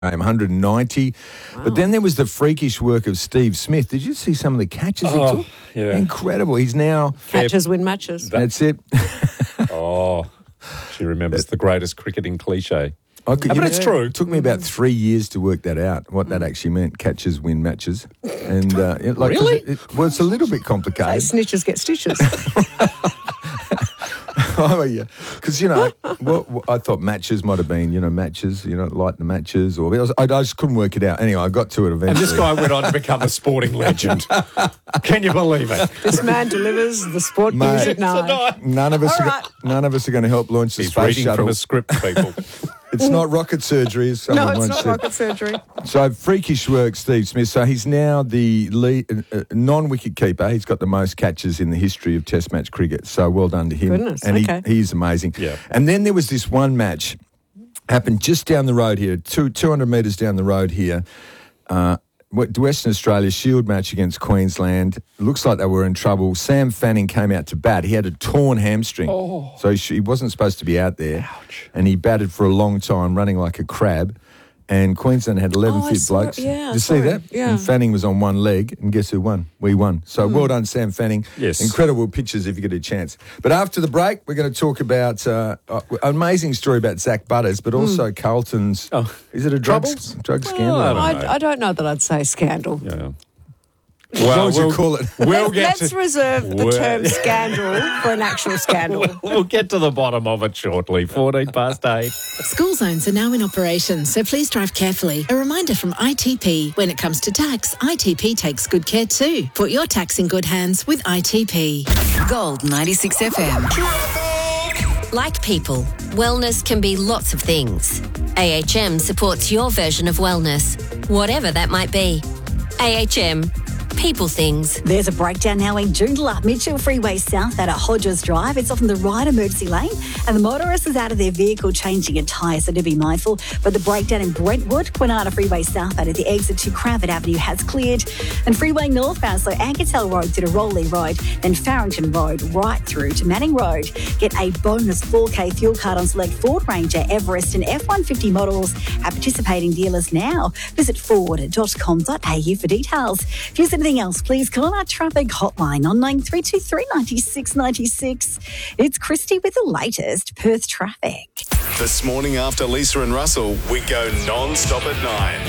190. Wow. But then there was the freakish work of Steve Smith. Did you see some of the catches he took? Yeah. Incredible. He's now... Catches win matches. That's it. She remembers the greatest cricketing cliche. But it's true. It took me about 3 years to work that out, what that actually meant. Catches win matches. And Really? It's a little bit complicated. Snitches get stitches. Oh, yeah. Because, what I thought matches might have been, matches, light the matches. I just couldn't work it out. Anyway, I got to it eventually. And this guy went on to become a sporting legend. Can you believe it? This man delivers the sport news at night. None of us are going to help launch the He's space reading shuttle. from a script, people. It's not rocket surgery, as someone No, it's once not said. rocket surgery. So freakish work, Steve Smith. So he's now the lead, non-wicket keeper. He's got the most catches in the history of Test match cricket. So well done to him. Goodness, and okay. he's amazing. Yeah. And then there was this one match happened just down the road here, 200 metres down the road here. Western Australia Shield match against Queensland. Looks like they were in trouble. Sam Fanning came out to bat. He had a torn hamstring. So he wasn't supposed to be out there. Ouch. And he batted for a long time, running like a crab. And Queensland had 11 fit blokes. Yeah, Did you see that? Yeah. And Fanning was on one leg, and guess who won? We won. So well done, Sam Fanning. Yes. Incredible pictures if you get a chance. But after the break, we're going to talk about an amazing story about Zach Butters, but also Carlton's... Is it a drug scandal? I don't know that I'd say scandal. Yeah. Well, what would you call it? Let's reserve the term scandal for an actual scandal. We'll get to the bottom of it shortly. 8:14. School zones are now in operation, so please drive carefully. A reminder from ITP, when it comes to tax, ITP takes good care too. Put your tax in good hands with ITP. Gold 96 FM. Like people, wellness can be lots of things. AHM supports your version of wellness, whatever that might be. AHM. People things. There's a breakdown now in Joondalup Mitchell Freeway South at Hodges Drive. It's often the right emergency lane and the motorist is out of their vehicle changing a tyre, so do be mindful. But the breakdown in Brentwood, Kwinana Freeway South at the exit to Cravat Avenue has cleared. And Freeway northbound, so Anketel Road to Rowley Road, then Farrington Road right through to Manning Road. Get a bonus 4K fuel card on select Ford Ranger, Everest and F-150 models at participating dealers now. Visit ford.com.au for details. If you anything else, please call our traffic hotline on 9323 96 96. It's Christy with the latest Perth traffic. This morning after Lisa and Russell, we go non-stop at 9.